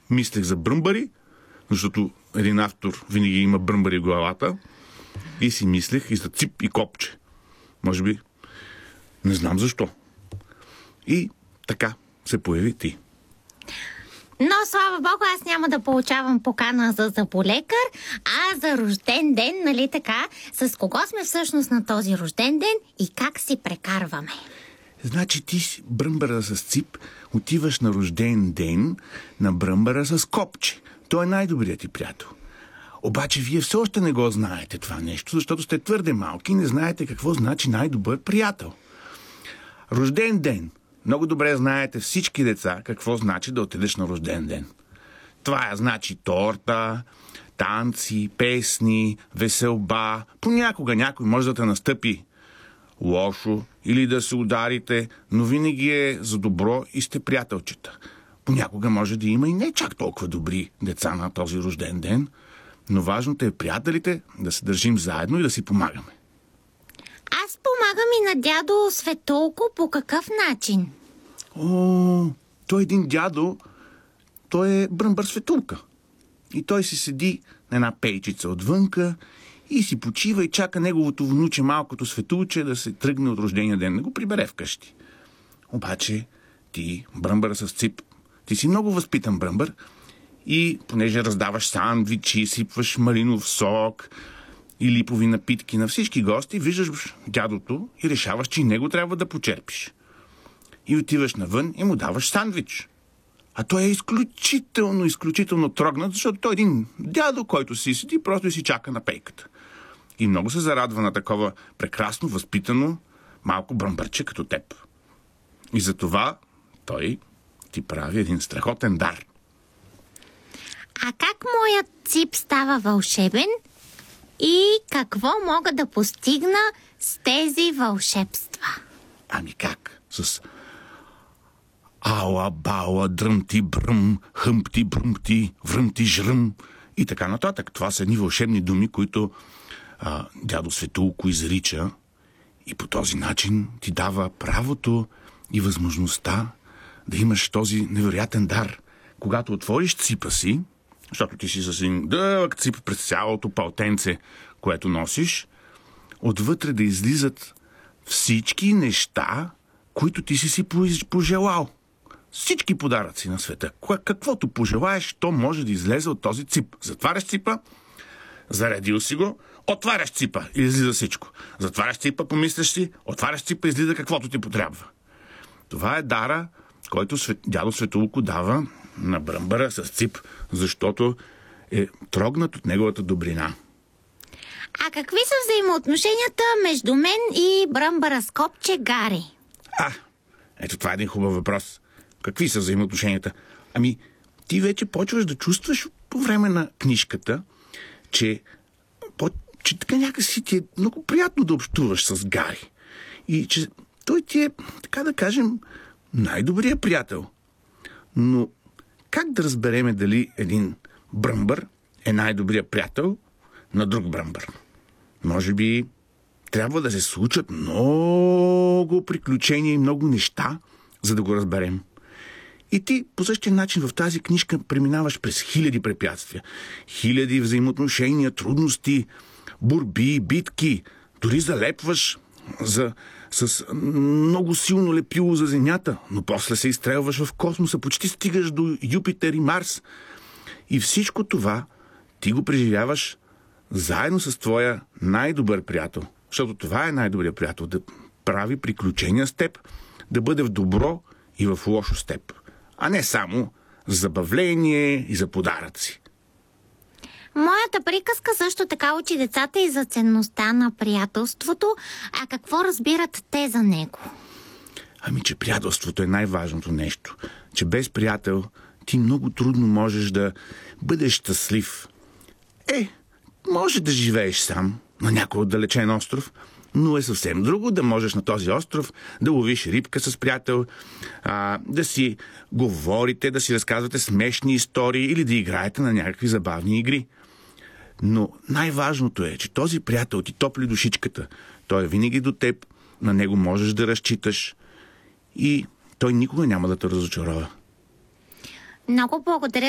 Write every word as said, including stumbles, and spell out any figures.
мислех за бръмбари, защото един автор винаги има бръмбари в главата, и си мислех и за Цип и Копче. Може би, не знам защо. И така се появи ти. Но, слава Богу, аз няма да получавам покана за зъболекар, а за рожден ден, нали така? С кого сме всъщност на този рожден ден и как си прекарваме? Значи ти си бръмбара с Цип, отиваш на рожден ден на бръмбара с Копче. Той е най-добрият ти приятел. Обаче вие все още не го знаете това нещо, защото сте твърде малки и не знаете какво значи най-добър приятел. Рожден ден. Много добре знаете всички деца какво значи да отидеш на рожден ден. Това значи торта, танци, песни, веселба. Понякога някой може да те настъпи лошо или да се ударите, но винаги е за добро и сте приятелчета. Понякога може да има и не чак толкова добри деца на този рожден ден, но важното е приятелите да се държим заедно и да си помагаме. Аз помагам и на дядо Светулко по какъв начин? О, той е един дядо, той е бръмбар Светулка. И той си седи на една пейчица отвънка и си почива и чака неговото внуче, малкото Светулче, да се тръгне от рождения ден, да го прибере вкъщи. Обаче ти, бръмбара с Цип, ти си много възпитан бръмбар и понеже раздаваш сандвичи, сипваш малинов сок и липови напитки на всички гости, виждаш дядото и решаваш, че и него трябва да почерпиш. И отиваш навън и му даваш сандвич. А той е изключително, изключително трогнат, защото той е един дядо, който си седи, просто и си чака на пейката. И много се зарадва на такова прекрасно, възпитано, малко бръмбърче като теб. И затова той ти прави един страхотен дар. А как моят Цип става вълшебен и какво мога да постигна с тези вълшебства? Ами как? С ала, бала, дръмти, бръм, хъмпти, бръмти, връмти, жръм и така нататък. Това са едни вълшебни думи, които а, дядо Светулко изрича и по този начин ти дава правото и възможността да имаш този невероятен дар. Когато отвориш ципа си, защото ти си с един дълъг цип през цялото палтенце, което носиш, отвътре да излизат всички неща, които ти си си пожелал. Всички подаръци на света. Каквото пожелаеш, то може да излезе от този цип. Затваряш ципа, заредил си го, отваряш ципа и излиза всичко. Затваряш ципа, помисляш си, отваряш ципа и излиза каквото ти потрябва. Това е дара, който дядо Светулко дава на бръмбара с Цип, защото е трогнат от неговата добрина. А какви са взаимоотношенията между мен и бръмбара с Копче Гари? А, ето това е един хубав въпрос. Какви са взаимоотношенията? Ами, ти вече почваш да чувстваш по време на книжката, че, по, че така някакси ти е много приятно да общуваш с Гари. И че той ти е, така да кажем, най-добрият приятел. Но как да разбереме дали един бръмбър е най-добрият приятел на друг бръмбър? Може би трябва да се случат много приключения и много неща, за да го разберем. И ти по същия начин в тази книжка преминаваш през хиляди препятствия, хиляди взаимоотношения, трудности, борби, битки, дори залепваш за, с много силно лепило за Земята, но после се изстрелваш в космоса, почти стигаш до Юпитер и Марс. И всичко това ти го преживяваш заедно с твоя най-добър приятел. Защото това е най-добрият приятел, да прави приключения с теб, да бъде в добро и в лошо с теб, а не само за забавление и за подаръци. Моята приказка също така учи децата и за ценността на приятелството. А какво разбират те за него? Ами, че приятелството е най-важното нещо. Че без приятел ти много трудно можеш да бъдеш щастлив. Е, може да живееш сам на някой отдалечен остров, но е съвсем друго да можеш на този остров да ловиш рибка с приятел, а, да си говорите, да си разказвате смешни истории или да играете на някакви забавни игри. Но най-важното е, че този приятел ти топли душичката. Той е винаги до теб, на него можеш да разчиташ и той никога няма да те разочарова. Много благодаря